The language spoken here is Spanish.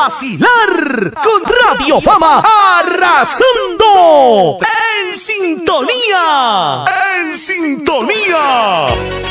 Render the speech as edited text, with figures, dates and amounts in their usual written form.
vacilar con Radio Fama arrasando en sintonía. En sintonía.